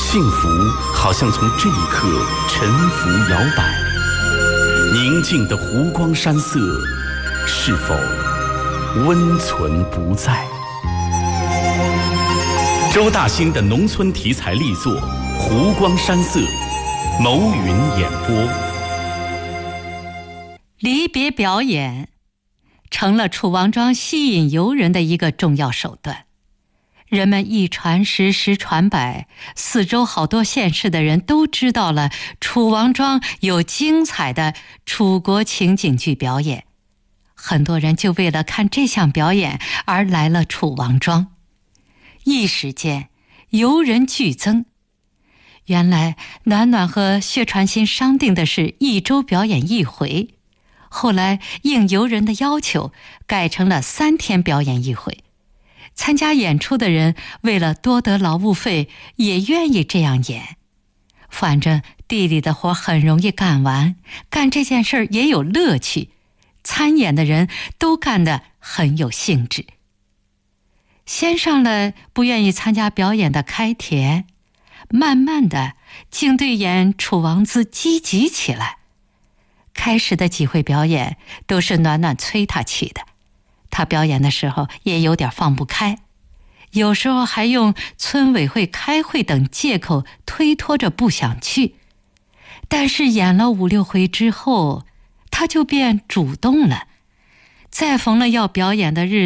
幸福好像从这一刻沉浮摇摆，宁静的湖光山色是否温存不在？周大兴的农村题材力作《湖光山色》，牟云演播。 离别表演成了楚王庄吸引游人的一个重要手段。人们一传十，十传百，四周好多县市的人都知道了楚王庄有精彩的楚国情景剧表演，很多人就为了看这项表演而来了楚王庄。一时间游人剧增。原来暖暖和薛传新商定的是1周表演1回，后来应游人的要求改成了3天表演1回。参加演出的人为了多得劳务费，也愿意这样演。反正地里的活很容易干完，干这件事也有乐趣，参演的人都干得很有兴致。先上了不愿意参加表演的开田，慢慢的竟对演楚王子积极起来。开始的几回表演都是暖暖催他去的，他表演的时候也有点放不开，有时候还用村委会开会等借口推脱着不想去。但是演了5、6回之后，他就变主动了。再逢了要表演的日子